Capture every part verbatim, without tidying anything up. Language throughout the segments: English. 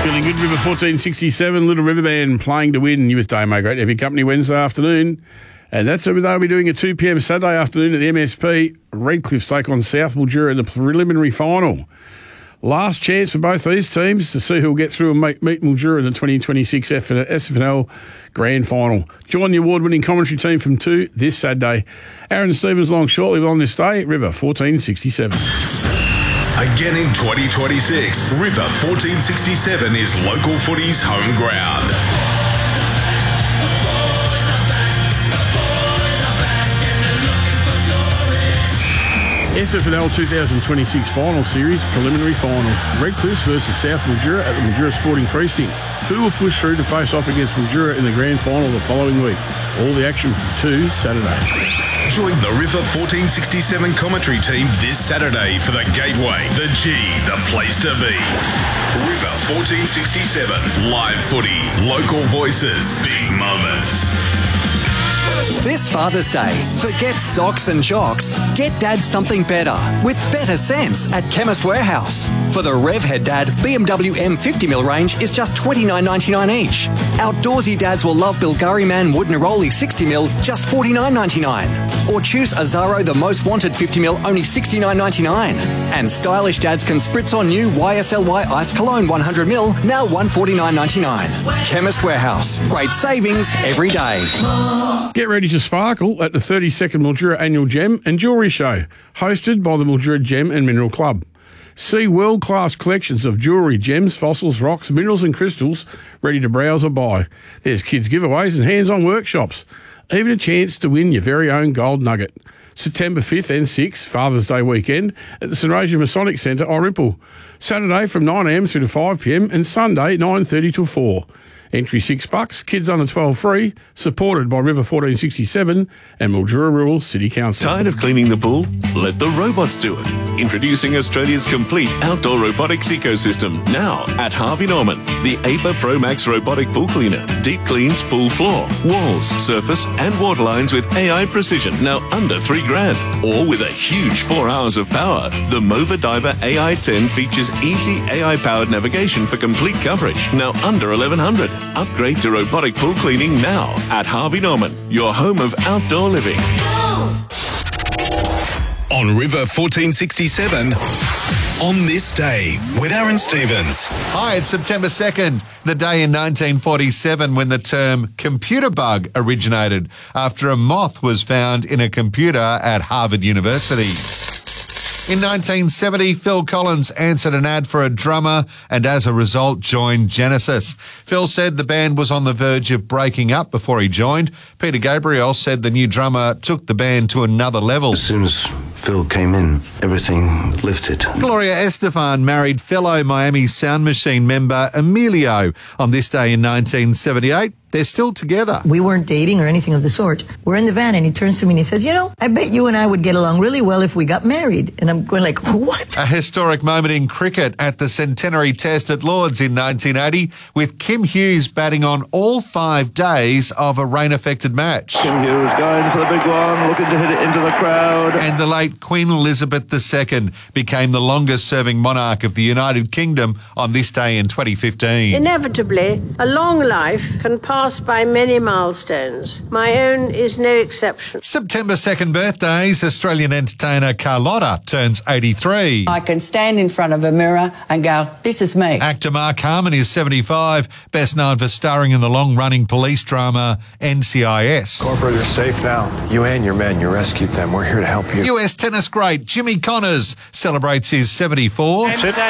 Feeling good, River fourteen sixty-seven, Little River Band playing to win. You with Damo, great to have your company Wednesday afternoon. And that's what they'll be doing at two p.m. Saturday afternoon at the M S P. Redcliffe take on South Mildura in the preliminary final. Last chance for both these teams to see who will get through and meet, meet Mildura in the twenty twenty-six S F N L Grand Final. Join the award-winning commentary team from two this Saturday. Aaron Stevens along shortly, but on this day, River fourteen sixty-seven. Again in twenty twenty-six, River fourteen sixty-seven is local footy's home ground. S F N L twenty twenty-six Final Series Preliminary Final. Redcliffe versus South Mildura at the Mildura Sporting Precinct. Who will push through to face off against Mildura in the Grand Final the following week? All the action from two Saturday. Join the River fourteen sixty-seven commentary team this Saturday for the Gateway, the G, the place to be. River fourteen sixty-seven, live footy, local voices, big moments. This Father's Day, forget socks and jocks. Get Dad something better with better sense at Chemist Warehouse. For the Revhead Dad, B M W M fifty mil range is just twenty-nine ninety-nine each. Outdoorsy dads will love Bilgari Man Wood Neroli sixty mil, just forty-nine ninety-nine. Or choose Azaro The Most Wanted fifty mil, only sixty-nine ninety-nine. And stylish dads can spritz on new Y S L Y Ice Cologne one hundred mil, now one forty-nine ninety-nine. Chemist Warehouse, great savings every day. Get ready to sparkle at the thirty-second Mildura Annual Gem and Jewellery Show, hosted by the Mildura Gem and Mineral Club. See world-class collections of jewellery, gems, fossils, rocks, minerals and crystals ready to browse or buy. There's kids' giveaways and hands-on workshops. Even a chance to win your very own gold nugget. September fifth and sixth, Father's Day weekend, at the St Rosia Masonic Centre, Orimple. Saturday from nine a.m. through to five p.m. and Sunday nine thirty till four. Entry six bucks, kids under twelve free, supported by River fourteen sixty-seven and Mildura Rural City Council. Tired of cleaning the pool? Let the robots do it. Introducing Australia's complete outdoor robotics ecosystem, now at Harvey Norman. The A P A Pro Max robotic pool cleaner. Deep cleans pool floor, walls, surface and water lines with A I precision, now under three grand. Or with a huge four hours of power. The Mova Diver A I ten features easy A I-powered navigation for complete coverage, now under eleven hundred. Upgrade to robotic pool cleaning now at Harvey Norman, your home of outdoor living. On River fourteen sixty-seven, on this day with Aaron Stevens. Hi, it's September second, the day in nineteen forty-seven when the term computer bug originated after a moth was found in a computer at Harvard University. In nineteen seventy, Phil Collins answered an ad for a drummer and as a result joined Genesis. Phil said the band was on the verge of breaking up before he joined. Peter Gabriel said the new drummer took the band to another level. As soon as Phil came in, everything lifted. Gloria Estefan married fellow Miami Sound Machine member Emilio on this day in nineteen seventy-eight. They're still together. We weren't dating or anything of the sort. We're in the van and he turns to me and he says, you know, I bet you and I would get along really well if we got married. And I'm going like, what? A historic moment in cricket at the Centenary Test at Lords in nineteen eighty with Kim Hughes batting on all five days of a rain-affected match. Kim Hughes going for the big one, looking to hit it into the crowd. And the late Queen Elizabeth the Second became the longest-serving monarch of the United Kingdom on this day in twenty fifteen. Inevitably, a long life can pass by many milestones. My own is no exception. September second birthdays, Australian entertainer Carlotta turns eighty-three. I can stand in front of a mirror and go, this is me. Actor Mark Harmon is seventy-five, best known for starring in the long-running police drama N C I S. Corporate is safe now. You and your men, you rescued them. We're here to help you. U S tennis great Jimmy Connors celebrates his seventy-four.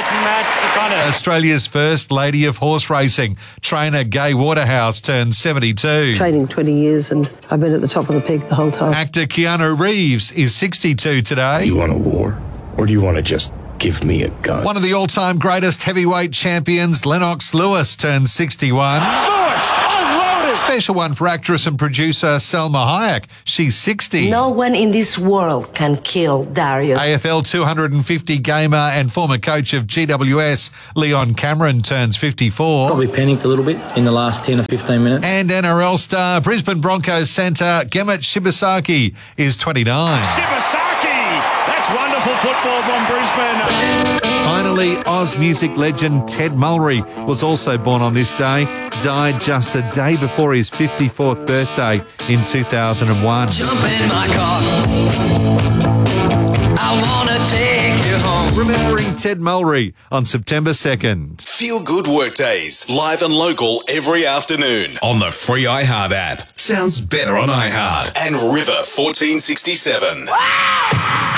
Australia's first lady of horse racing, trainer Gay Waterhouse, turns seventy-two. Training twenty years and I've been at the top of the peak the whole time. Actor Keanu Reeves is sixty-two today. Do you want a war or do you want to just give me a gun? One of the all-time greatest heavyweight champions, Lennox Lewis, turns sixty-one. Lewis, unloaded! Special one for actress and producer Selma Hayek. She's sixty. No one in this world can kill Darius. A F L two hundred fifty gamer and former coach of G W S, Leon Cameron, turns fifty-four. Probably panicked a little bit in the last ten or fifteen minutes. And N R L star, Brisbane Broncos centre, Gemmet Shibasaki, is twenty-nine. Shibasaki! That's wonderful football from Brisbane. finally, Oz music legend Ted Mulry was also born on this day, died just a day before his fifty-fourth birthday in two thousand one. Jump in my car. I wanna take you home. Remembering Ted Mulry on September second. Feel Good Workdays, live and local every afternoon on the free iHeart app. Sounds better on iHeart and River fourteen sixty-seven. Wow!